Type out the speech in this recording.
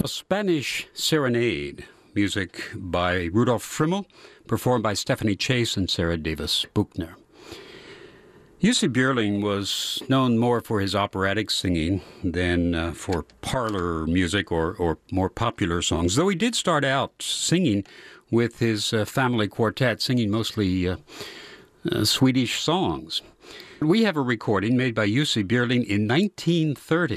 A Spanish Serenade, music by Rudolf Frimmel, performed by Stephanie Chase and Sarah Davis Buchner. Jussi Björling was known more for his operatic singing than for parlor music or more popular songs, though he did start out singing with his family quartet, singing mostly Swedish songs. We have a recording made by Jussi Björling in 1930.